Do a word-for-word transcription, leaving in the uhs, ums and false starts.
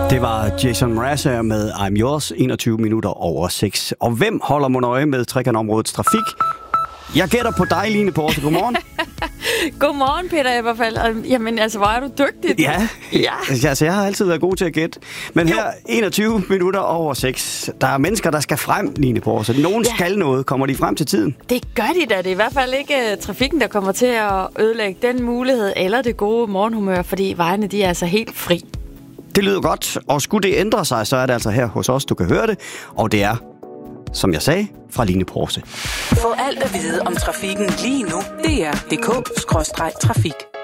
Det var Jason Mraz med I'm Yours, enogtyve minutter over seks. Og hvem holder mon øje med trekantområdets trafik? Jeg gætter på dig, Line Porse. Godmorgen. Godmorgen, Peter Eberfald. Jamen, altså, hvor er du dygtig. Ja, ja. Altså, jeg har altid været god til at gætte. Men her, enogtyve minutter over seks. Der er mennesker, der skal frem, Line Porse. Nogen ja. skal noget. Kommer de frem til tiden? Det gør de da. Det er i hvert fald ikke uh, trafikken, der kommer til at ødelægge den mulighed eller det gode morgenhumør, fordi vejene, de er altså helt fri. Det lyder godt, og skulle det ændre sig, så er det altså her hos os, du kan høre det. Og det er, som jeg sagde, fra Line Porse. Få alt at vide om trafikken lige nu. D R punktum d k skråstreg trafik.